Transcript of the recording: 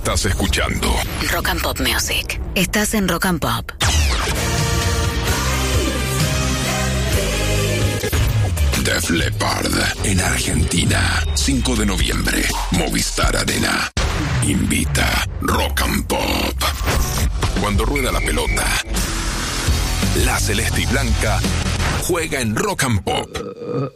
Estás escuchando Rock and Pop Music. Estás en Rock and Pop. Def Leppard en Argentina, 5 de noviembre, Movistar Arena. Invita Rock and Pop. Cuando rueda la pelota, la celeste y blanca juega en Rock and Pop.